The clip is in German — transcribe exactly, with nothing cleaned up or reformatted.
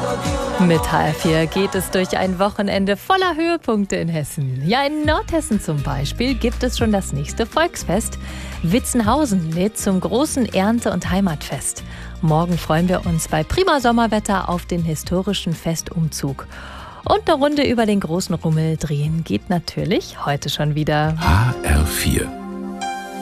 Mit H R vier geht es durch ein Wochenende voller Höhepunkte in Hessen. Ja, in Nordhessen zum Beispiel gibt es schon das nächste Volksfest. Witzenhausen lädt zum großen Ernte- und Heimatfest. Morgen freuen wir uns bei prima Sommerwetter auf den historischen Festumzug. Und eine Runde über den großen Rummel drehen geht natürlich heute schon wieder. H R vier